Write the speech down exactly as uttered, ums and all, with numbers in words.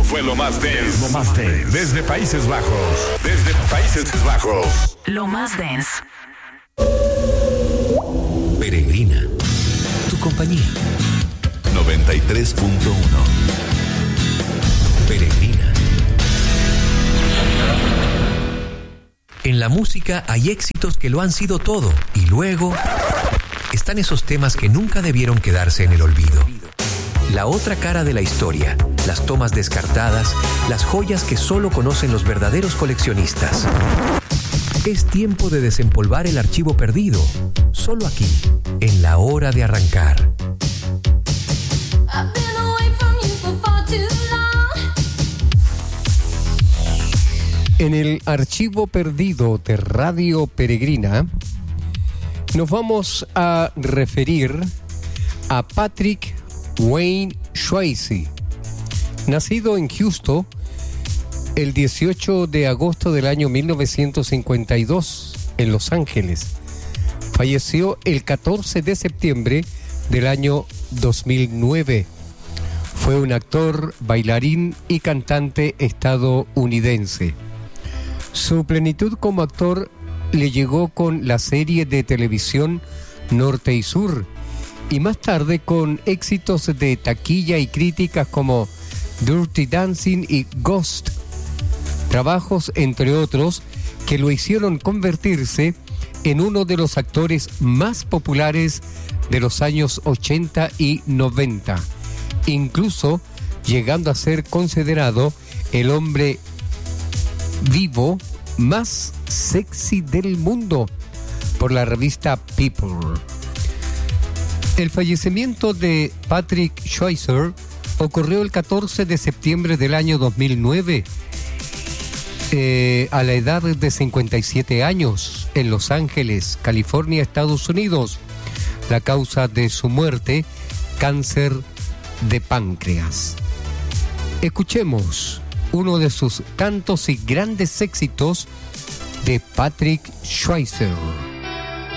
fue lo más dance. Lo más dance. Desde Países Bajos. Desde Países Bajos. Lo más dance. Peregrina. Tu compañía. noventa y tres punto uno. Peregrina. En la música hay éxitos que lo han sido todo y luego están esos temas que nunca debieron quedarse en el olvido. La otra cara de la historia, las tomas descartadas, las joyas que solo conocen los verdaderos coleccionistas. Es tiempo de desempolvar el archivo perdido, solo aquí, en La Hora de Arrancar. En el archivo perdido de Radio Peregrina, nos vamos a referir a Patrick Wayne Swayze, nacido en Houston el dieciocho de agosto del año mil novecientos cincuenta y dos en Los Ángeles. Falleció el catorce de septiembre del año dos mil nueve. Fue un actor, bailarín y cantante estadounidense. Su plenitud como actor le llegó con la serie de televisión Norte y Sur, y más tarde con éxitos de taquilla y críticas como Dirty Dancing y Ghost, trabajos entre otros que lo hicieron convertirse en uno de los actores más populares de los años ochenta y noventa, incluso llegando a ser considerado el hombre vivo más sexy del mundo por la revista People. El fallecimiento de Patrick Swayze ocurrió el catorce de septiembre del año dos mil nueve, eh, a la edad de cincuenta y siete años, en Los Ángeles, California, Estados Unidos. La causa de su muerte, cáncer de páncreas. Escuchemos uno de sus tantos y grandes éxitos de Patrick Swayze.